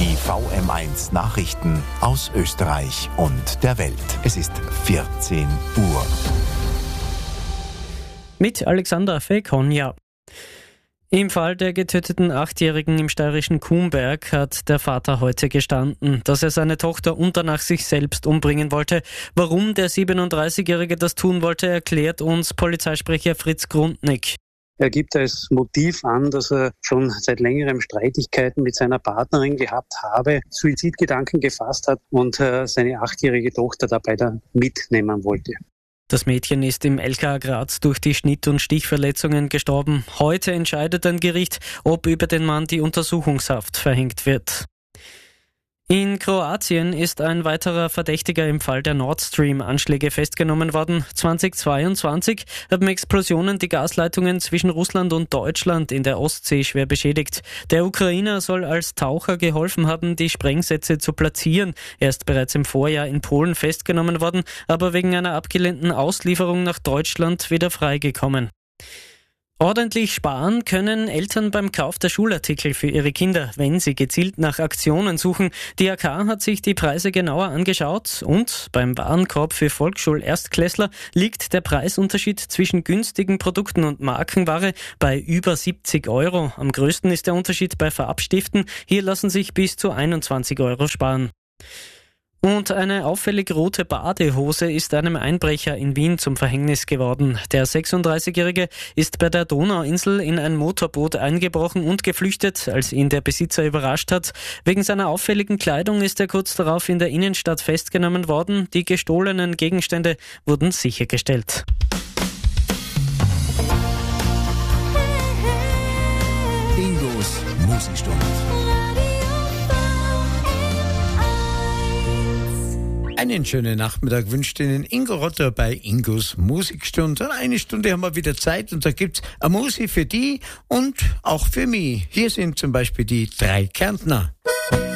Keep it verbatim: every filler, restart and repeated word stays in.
Die V M eins Nachrichten aus Österreich und der Welt. Es ist vierzehn Uhr. Mit Alexander Fekonja. Im Fall der getöteten Achtjährigen im steirischen Kuhnberg hat der Vater heute gestanden, dass er seine Tochter und danach sich selbst umbringen wollte. Warum der siebenunddreißigjährige das tun wollte, erklärt uns Polizeisprecher Fritz Grundnick. Er gibt als Motiv an, dass er schon seit längerem Streitigkeiten mit seiner Partnerin gehabt habe, Suizidgedanken gefasst hat und äh, seine achtjährige Tochter dabei da mitnehmen wollte. Das Mädchen ist im L K A Graz durch die Schnitt- und Stichverletzungen gestorben. Heute entscheidet ein Gericht, ob über den Mann die Untersuchungshaft verhängt wird. In Kroatien ist ein weiterer Verdächtiger im Fall der Nord Stream-Anschläge festgenommen worden. zweitausendzweiundzwanzig haben Explosionen die Gasleitungen zwischen Russland und Deutschland in der Ostsee schwer beschädigt. Der Ukrainer soll als Taucher geholfen haben, die Sprengsätze zu platzieren. Er ist bereits im Vorjahr in Polen festgenommen worden, aber wegen einer abgelehnten Auslieferung nach Deutschland wieder freigekommen. Ordentlich sparen können Eltern beim Kauf der Schulartikel für ihre Kinder, wenn sie gezielt nach Aktionen suchen. Die A K hat sich die Preise genauer angeschaut und beim Warenkorb für Volksschul-Erstklässler liegt der Preisunterschied zwischen günstigen Produkten und Markenware bei über siebzig Euro. Am größten ist der Unterschied bei Farbstiften. Hier lassen sich bis zu einundzwanzig Euro sparen. Und eine auffällig rote Badehose ist einem Einbrecher in Wien zum Verhängnis geworden. Der sechsunddreißigjährige ist bei der Donauinsel in ein Motorboot eingebrochen und geflüchtet, als ihn der Besitzer überrascht hat. Wegen seiner auffälligen Kleidung ist er kurz darauf in der Innenstadt festgenommen worden. Die gestohlenen Gegenstände wurden sichergestellt. Ingos Musikstunde. Einen schönen Nachmittag wünscht Ihnen Ingo Rotter bei Ingos Musikstunde. Eine Stunde haben wir wieder Zeit und da gibt's eine Musik für die und auch für mich. Hier sind zum Beispiel die drei Kärntner.